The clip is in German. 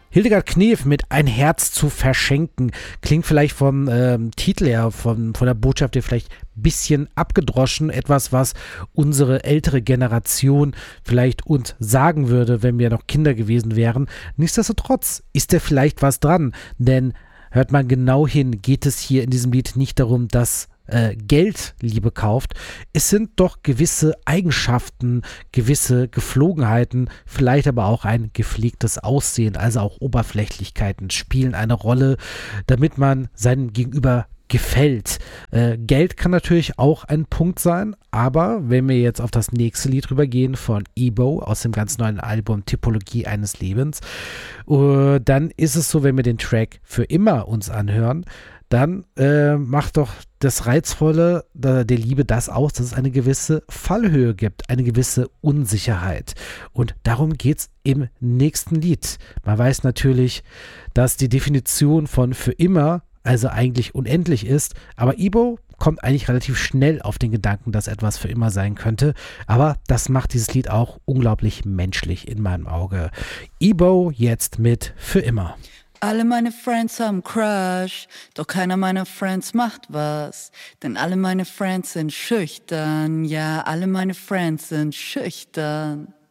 Hildegard Knef mit Ein Herz zu verschenken. Klingt vielleicht vom Titel her, von der Botschaft her vielleicht ein bisschen abgedroschen. Etwas, was unsere ältere Generation vielleicht uns sagen würde, wenn wir noch Kinder gewesen wären. Nichtsdestotrotz ist da vielleicht was dran. Denn hört man genau hin, geht es hier in diesem Lied nicht darum, dass Geld Liebe kauft. Es sind doch gewisse Eigenschaften, gewisse Geflogenheiten, vielleicht aber auch ein gepflegtes Aussehen, also auch Oberflächlichkeiten spielen eine Rolle, damit man seinem Gegenüber gefällt. Geld kann natürlich auch ein Punkt sein, aber wenn wir jetzt auf das nächste Lied rübergehen von Ebo aus dem ganz neuen Album Typologie eines Lebens, dann ist es so, wenn wir den Track Für immer uns anhören, dann macht doch das Reizvolle der Liebe das aus, dass es eine gewisse Fallhöhe gibt, eine gewisse Unsicherheit. Und darum geht es im nächsten Lied. Man weiß natürlich, dass die Definition von für immer also eigentlich unendlich ist, aber Ibo kommt eigentlich relativ schnell auf den Gedanken, dass etwas für immer sein könnte. Aber das macht dieses Lied auch unglaublich menschlich in meinem Auge. Ibo jetzt mit Für immer. Alle meine Friends haben Crush, doch keiner meiner Friends macht was. Denn alle meine Friends sind schüchtern, ja, alle meine Friends sind schüchtern.